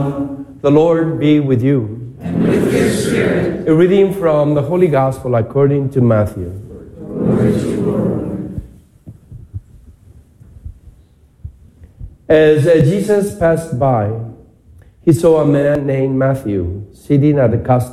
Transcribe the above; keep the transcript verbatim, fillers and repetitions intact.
come. The Lord be with you. And with your spirit. A reading from the Holy Gospel according to Matthew. Glory to you, Lord. As uh, Jesus passed by, he saw a man named Matthew sitting at the custom